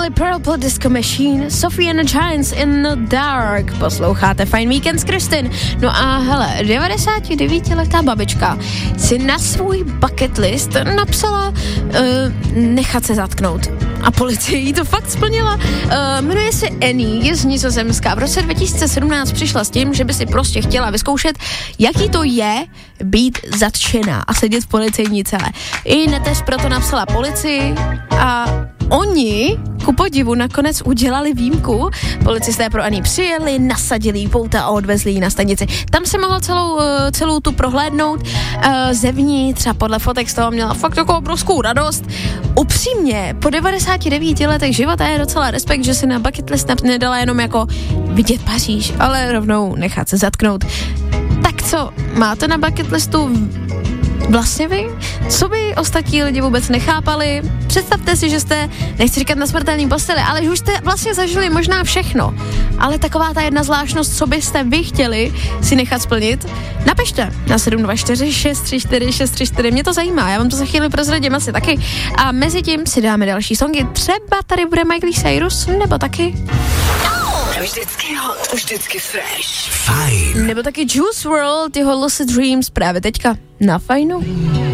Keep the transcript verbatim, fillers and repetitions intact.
byli Purple Disco Machine, Sophie and the Giants in the Dark. Posloucháte Fajn víkend s Kristin. No a hele, devadesátidevítiletá babička si na svůj bucket list napsala uh, nechat se zatknout. A policie jí to fakt splnila. Uh, jmenuje se Annie, je z Nizozemska. V roce dva tisíce sedmnáct přišla s tím, že by si prostě chtěla vyzkoušet, jaký to je být zatčená a sedět v policejní celé. I neteř proto napsala policii a oni, ku podivu, nakonec udělali výjimku. Policisté pro Annie přijeli, nasadili jí pouta a odvezli ji na stanici. Tam se mohla celou, celou tu prohlédnout uh, zevnitř a podle fotek z toho měla fakt takovou obrovskou radost. Upřímně, po devadesáti devíti letech života je docela respekt, že si na bucket list nedala jenom jako vidět Paříž, ale rovnou nechat se zatknout. Tak co, máte na bucket listu vlastně vy? Co by ostatní lidi vůbec nechápali? Představte si, že jste, nechci říkat na smrtelným posteli, ale že už jste vlastně zažili možná všechno. Ale taková ta jedna zvláštnost, co byste vy chtěli si nechat splnit, napište na sedm dva čtyři šest tři čtyři šest tři čtyři, mě to zajímá, já vám to za chvíli prozradím asi taky. A mezi tím si dáme další songy, třeba tady bude Miley Cyrus, nebo taky... Vždycky hot, vždycky fresh. Fajn. Nebo taky Juice world, jeho Lucid Dreams právě teďka na Fajnu.